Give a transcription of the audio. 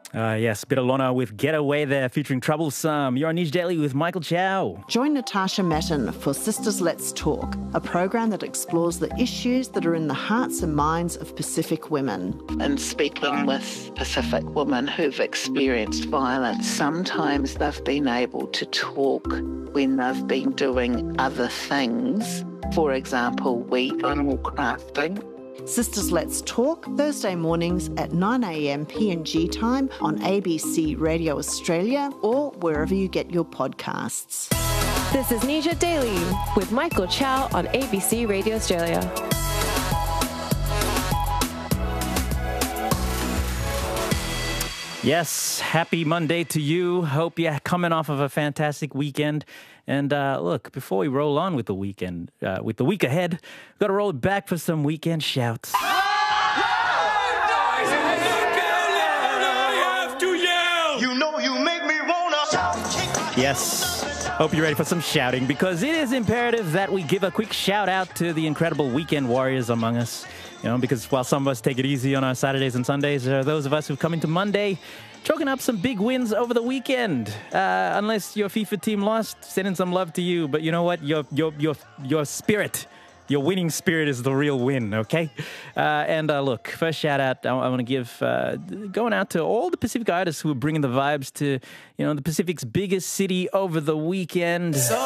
Yes, bit of Lorna with Get Away There featuring Troublesome. You're on News Daily with Michael Chow. Join Natasha Metten for Sisters Let's Talk, a program that explores the issues that are in the hearts and minds of Pacific women. And speaking with Pacific women who've experienced violence, sometimes they've been able to talk when they've been doing other things, for example, weaving or crafting. Sisters Let's Talk, Thursday mornings at 9 a.m. PNG time on ABC Radio Australia or wherever you get your podcasts. This is Nisha Daily with Michael Chow on ABC Radio Australia. Yes, happy Monday to you. Hope you're coming off of a fantastic weekend. And look, before we roll on with the weekend, with the week ahead, we've got to roll it back for some weekend shouts. Yes. Hope you're ready for some shouting, because it is imperative that we give a quick shout out to the incredible weekend warriors among us. You know, because while some of us take it easy on our Saturdays and Sundays, there are those of us who've come into Monday chalking up some big wins over the weekend. Unless your FIFA team lost, sending some love to you. But you know what? Your spirit, your winning spirit is the real win, okay? And look, first shout out I want to give going out to all the Pacific artists who are bringing the vibes to, you know, the Pacific's biggest city over the weekend.